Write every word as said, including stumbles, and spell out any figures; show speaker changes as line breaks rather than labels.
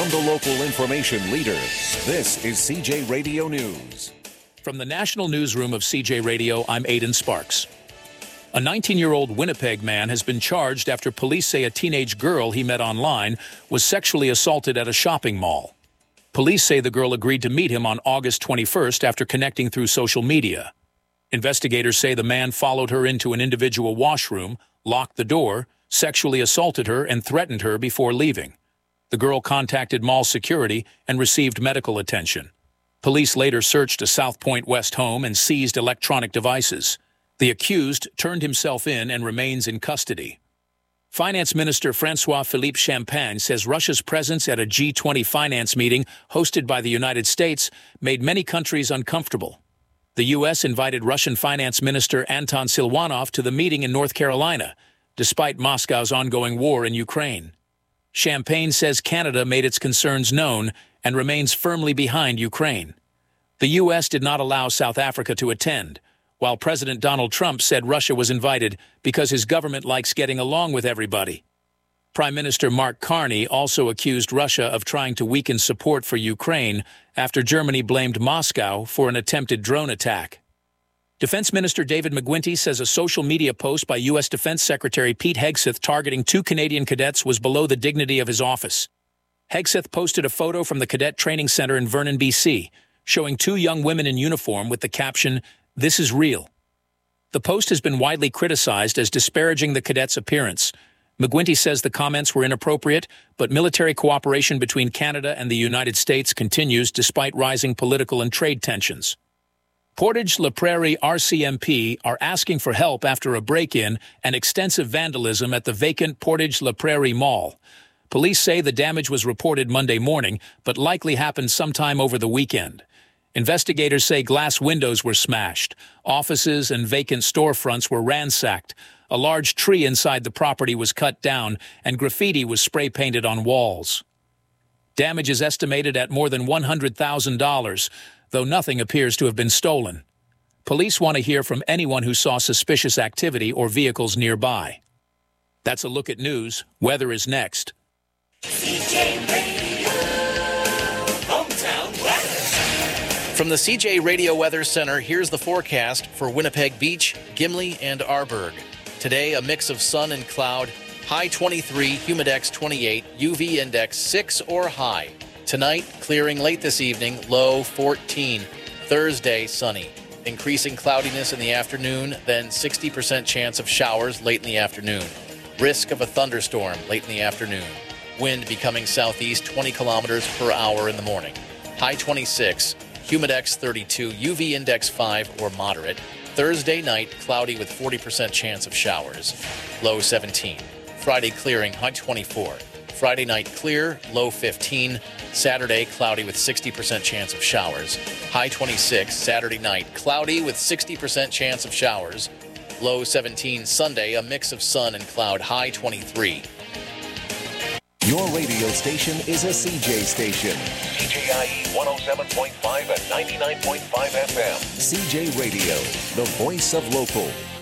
the local information leader. This is C J Radio News.
From the National Newsroom of C J Radio, I'm Aidan Sparks. A nineteen-year-old Winnipeg man has been charged after police say a teenage girl he met online was sexually assaulted at a shopping mall. Police say the girl agreed to meet him on August twenty-first after connecting through social media. Investigators say the man followed her into an individual washroom, locked the door, sexually assaulted her, and threatened her before leaving. The girl contacted mall security and received medical attention. Police later searched a South Point West home and seized electronic devices. The accused turned himself in and remains in custody. Finance Minister François-Philippe Champagne says Russia's presence at a G twenty finance meeting hosted by the United States made many countries uncomfortable. The U S invited Russian Finance Minister Anton Silwanov to the meeting in North Carolina, despite Moscow's ongoing war in Ukraine. Champagne says Canada made its concerns known and remains firmly behind Ukraine. The U S did not allow South Africa to attend, while President Donald Trump said Russia was invited because his government likes getting along with everybody. Prime Minister Mark Carney also accused Russia of trying to weaken support for Ukraine after Germany blamed Moscow for an attempted drone attack. Defense Minister David McGuinty says a social media post by U S Defense Secretary Pete Hegseth targeting two Canadian cadets was below the dignity of his office. Hegseth posted a photo from the Cadet Training Center in Vernon, B C, showing two young women in uniform with the caption, "This is real." The post has been widely criticized as disparaging the cadets' appearance. McGuinty says the comments were inappropriate, but military cooperation between Canada and the United States continues despite rising political and trade tensions. Portage-La Prairie R C M P are asking for help after a break-in and extensive vandalism at the vacant Portage-La Prairie Mall. Police say the damage was reported Monday morning, but likely happened sometime over the weekend. Investigators say glass windows were smashed, offices and vacant storefronts were ransacked, a large tree inside the property was cut down, and graffiti was spray-painted on walls. Damage is estimated at more than one hundred thousand dollars, though nothing appears to have been stolen. Police want to hear from anyone who saw suspicious activity or vehicles nearby. That's a look at news. Weather is next.
C J Radio, hometown weather.
From the C J Radio Weather Center, here's the forecast for Winnipeg Beach, Gimli, and Arborg. Today, a mix of sun and cloud, high twenty-three, humidex twenty-eight, U V index six or high. Tonight, clearing late this evening, low fourteen. Thursday, sunny. Increasing cloudiness in the afternoon, then sixty percent chance of showers late in the afternoon. Risk of a thunderstorm late in the afternoon. Wind becoming southeast twenty kilometers per hour in the morning. High twenty-six, humidex thirty-two, U V index five or moderate. Thursday night, cloudy with forty percent chance of showers. Low seventeen. Friday clearing, high twenty-four. Friday night clear, low fifteen. Saturday, cloudy with sixty percent chance of showers. High twenty-six. Saturday night, cloudy with sixty percent chance of showers. Low seventeen. Sunday, a mix of sun and cloud. High twenty-three.
Your radio station is a C J station.
C J I E one oh seven point five and ninety-nine point five F M.
C J Radio, the voice of local.